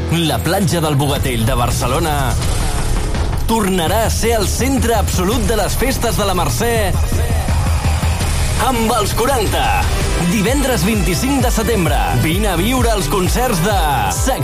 la platja del Bogatell de Barcelona tornarà a ser el centre absolut de les festes de la Mercè amb els 40. Divendres 25 de setembre. Vine a viure els concerts de